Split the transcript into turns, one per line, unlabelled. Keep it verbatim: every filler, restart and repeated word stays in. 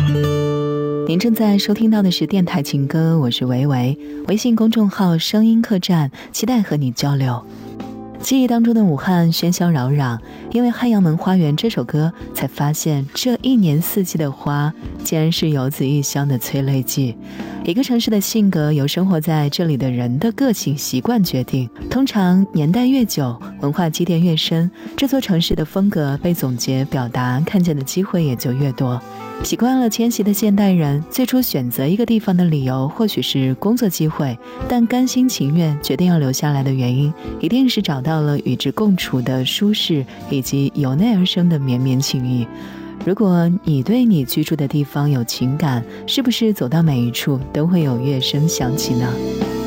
您正在收听到的是电台情歌，我是维维，微信公众号声音客栈，期待和你交流。记忆当中的武汉喧嚣扰攘，因为《汉阳门花园》这首歌，才发现这一年四季的花竟然是游子异乡的催泪剂。一个城市的性格由生活在这里的人的个性习惯决定，通常年代越久，文化积淀越深，这座城市的风格被总结表达看见的机会也就越多。习惯了迁徙的现代人，最初选择一个地方的理由或许是工作机会，但甘心情愿决定要留下来的原因，一定是找到了与之共处的舒适，以及由内而生的绵绵情谊。如果你对你居住的地方有情感，是不是走到每一处都会有乐声响起呢？